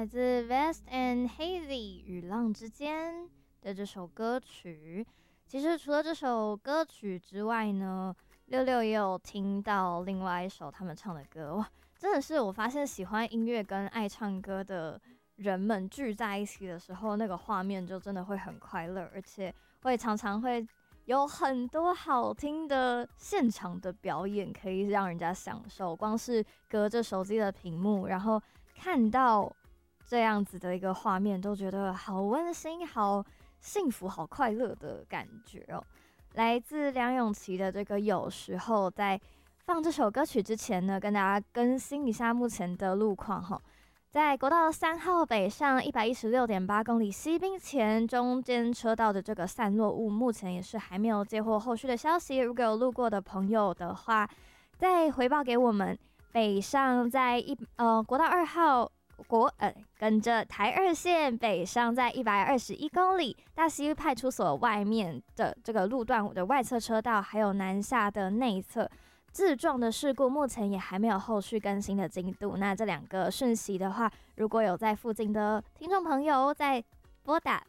来自 Vest and Hazy 与浪之间的这首歌曲。其实除了这首歌曲之外呢，六六也有听到另外一首他们唱的歌。哇，真的是我发现喜欢音乐跟爱唱歌的人们聚在一起的时候，那个画面就真的会很快乐，而且常常会有很多好听的现场的表演可以让人家享受。光是隔着手机的屏幕，然后看到这样子的一个画面，都觉得好温馨、好幸福、好快乐的感觉哦。来自梁咏琪的这个有时候，在放这首歌曲之前呢，跟大家更新一下目前的路况哈。在国道3号北上116.8公里西滨前，中间车道的这个散落物，目前也是还没有接获后续的消息。如果有路过的朋友的话，再回报给我们。北上在国道2号跟着台2线北上在121公里，大溪派出所外面的这个路段的外侧车道，还有南下的内侧自撞的事故，目前也还没有后续更新的进度。那这两个讯息的话，如果有在附近的听众朋友，再拨打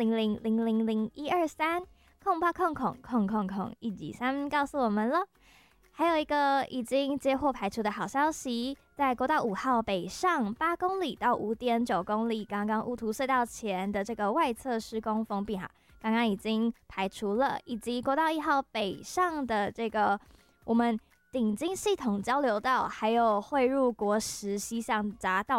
08000001230800000123告诉我们了。还有一个已经接获排除的好消息，在国道5号北上8公里到5.9公里，刚刚乌涂隧道前的这个外侧施工封闭哈，刚刚已经排除了，以及国道1号北上的这个我们顶金系统交流道，还有汇入国十西向匝道